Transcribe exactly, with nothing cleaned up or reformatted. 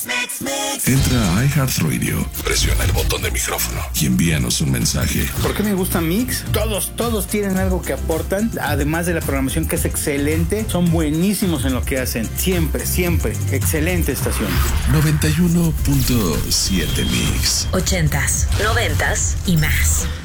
Entra a iHeartRadio, presiona el botón de micrófono y envíanos un mensaje. ¿Por qué me gusta Mix? Todos, todos tienen algo que aportan, además de la programación que es excelente, son buenísimos en lo que hacen. Siempre, siempre. Excelente estación. noventa y uno punto siete Mix. Ochentas, noventas y más.